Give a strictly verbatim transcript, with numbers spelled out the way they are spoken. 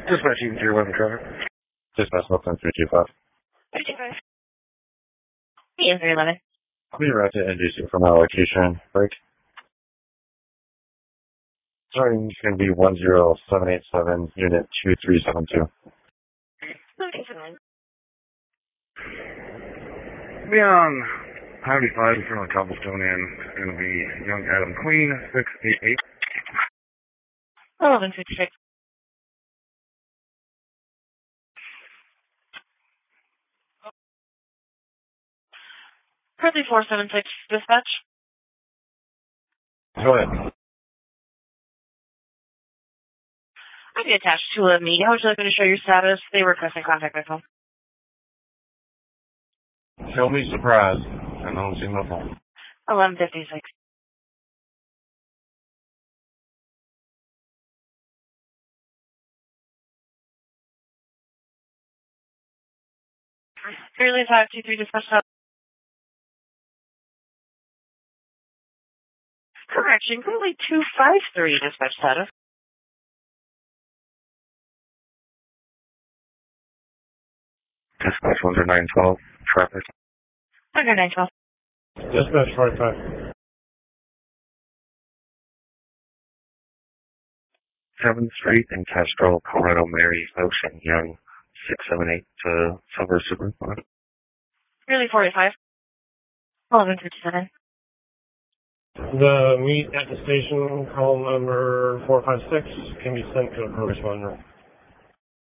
Dispatching three eleven traffic. Dispatch Milton three two five. three two five. Yeah, three eleven. Clear route to inducing from our location. Break. Starting is going to be one zero seven eight seven, unit two three seven two. Okay, fine. Be on Highway five in front of the Cobblestone Inn. It's going to be young Adam Queen, six eight eight. eleven fifty-six. Currently four seven six, dispatch. Go ahead. I'd be attached to a meeting. How would you like me to show your status? They requesting contact by phone. Show me surprise. I don't see my phone. eleven fifty-six. Fairly five two three, dispatch status. Correction, currently two five three, dispatch status. Dispatch one nine twelve traffic. Okay, nine twelve. Dispatch forty-five. seventh Street in Castro, Colorado, Mary Ocean, Young, six seven eight, uh, Silver Super. Fairly forty-five. eleven fifty-seven. The meet at the station, call number four five six, can be sent to a correspondent.